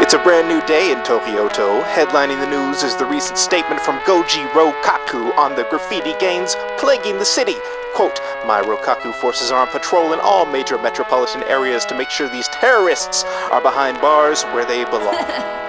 It's a brand new day in Tokyoto. Headlining the news is the recent statement from Goji Rokaku on the graffiti gangs plaguing the city. Quote, "My Rokaku forces are on patrol in all major metropolitan areas to make sure these terrorists are behind bars where they belong."